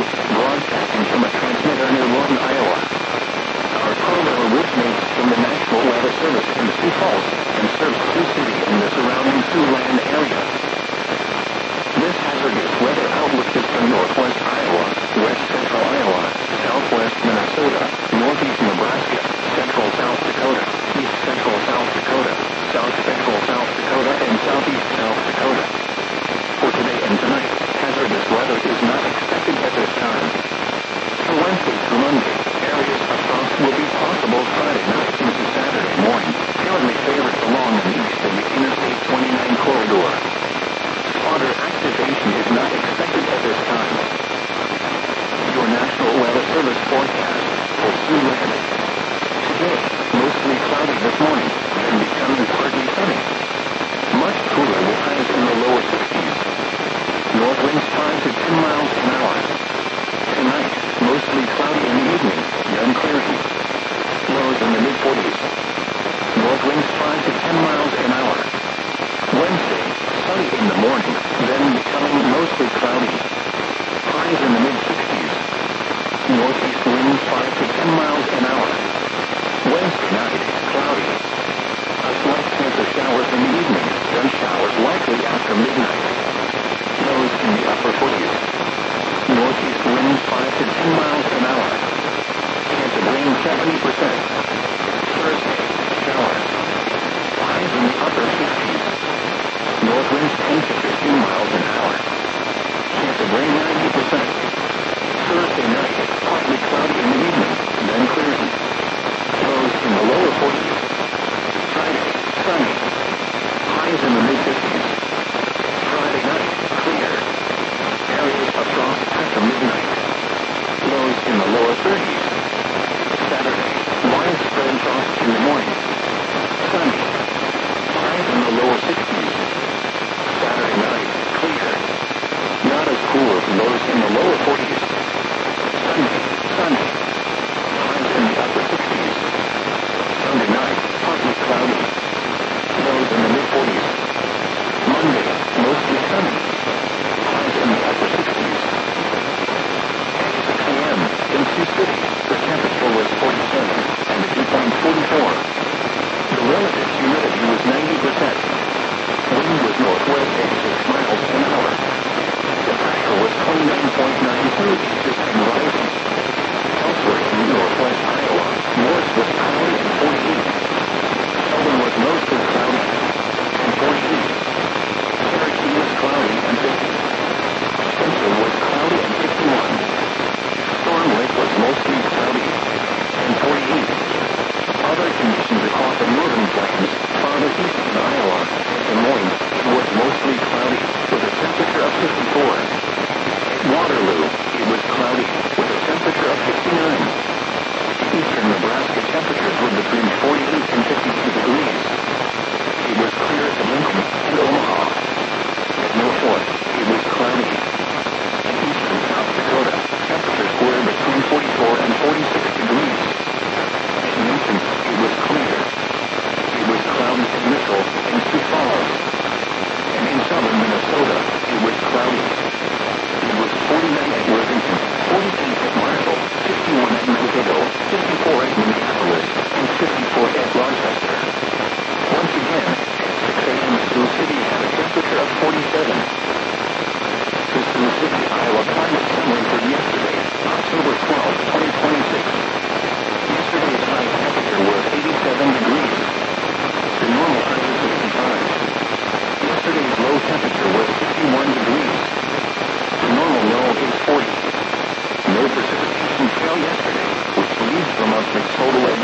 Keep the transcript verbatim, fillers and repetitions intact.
broadcasting from a transmitter near Lawton, Iowa. Our program originates from the National Weather Service in Sioux Falls and serves Sioux City and the surrounding Siouxland area. This hazardous weather outlook is from northwest Iowa, west central Iowa, southwest Minnesota, northeast Nebraska, central South Dakota, east central South Dakota, south central South Dakota, and southeast South Dakota. For today and tonight, hazardous weather is not expected at this time. For Wednesday through Monday, areas of frost will be possible Friday night into Saturday morning, currently favored along and east of the Interstate twenty-nine corridor. Spotter activation is not expected at this time. Your National Weather Service forecast for Siouxland. Today, mostly cloudy this morning, then becoming partly sunny. Much cooler with highs in the lower sixties. North winds five to ten miles an hour. Tonight, mostly cloudy in the evening, then clearing. Lows in the mid forties. North winds five to ten miles an hour. Wednesday, sunny in the morning, then becoming mostly cloudy. Highs in the mid sixties. Northeast winds five to ten miles an hour. Wednesday night, cloudy. A slight chance of showers in the evening, then showers likely after midnight. Lows in the upper forties. Northeast winds five to ten miles an hour. Chance of rain seventy percent. Thursday, showers. Highs in the upper sixties. North winds ten to fifteen miles an hour. Chance of rain ninety percent. Thursday night, partly cloudy in the evening, then clearing. Lows in the lower forties. Friday, sunny. Highs in the mid fifties. Friday night, clear. Areas of frost after midnight. Lows in the lower thirties. Saturday, widespread frost in the morning. Sunny. Highs in the lower sixties. Saturday night, clear. Not as cool as lows in the lower forties. Sunday, sunny. Highs in the upper sixties. Sunday night, partly cloudy. Lows in the mid forties. Monday, mostly sunny. Highs in the upper sixties. At six a m in Sioux City, the temperature was forty-seven, and the dew point forty-four. The relative humidity was ninety percent. Wind was northwest eighty-six miles an hour. The pressure was twenty-nine point nine two inches and rising. Elsewhere in northwest Iowa, Morris was cloudy and forty-eight. Sheldon was mostly cloudy and forty-eight. Cherokee was cloudy and fifty. Spencer was cloudy and fifty-one. Storm Lake was mostly cloudy and forty-eight. Other conditions across the northern plains, farther east in Iowa, Des Moines, it was mostly cloudy, with a temperature of fifty-four. At Waterloo, it was cloudy, with a temperature of fifty-nine. Eastern Nebraska temperatures were between forty-eight and fifty-two degrees. It was clear at Lincoln and Omaha. At Norfolk, it was cloudy. In eastern South Dakota, temperatures were between forty-four and forty-six degrees. At Newton, it was clear. It was cloudy at Mitchell and Sioux Falls. And in southern Minnesota, it was cloudy. It was forty-nine at Worthington, forty-eight at Marshall, fifty-one at Mankato, fifty-four at Minneapolis, and fifty-four at Rochester. Once again, at six a m Sioux City had a temperature of forty-seven. The Sioux City, Iowa climate summary for yesterday, October twelfth, twenty twenty-six. Yesterday's high temperature was eighty-seven degrees. The normal high was sixty-five. Yesterday's low temperature was fifty-one degrees. The normal low is forty. No precipitation fell yesterday, which leaves them up a total of